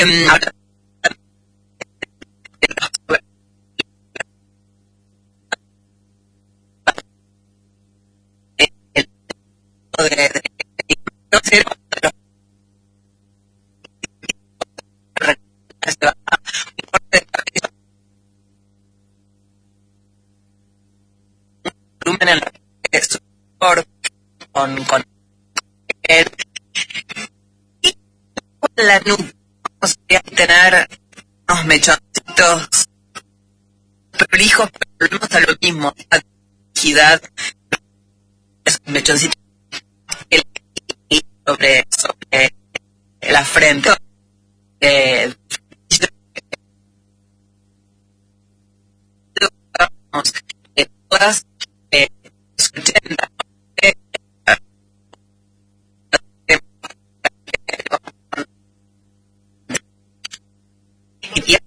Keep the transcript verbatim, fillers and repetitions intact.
Eh, habla de, de, de, no sé, volumen en la con, con el, y la nube vamos a tener unos mechoncitos prolijos, pero volvemos a lo mismo, la rigidez, esos mechoncitos sobre, sobre la frente, eh, eh, todas eh, los ochenta, eh, y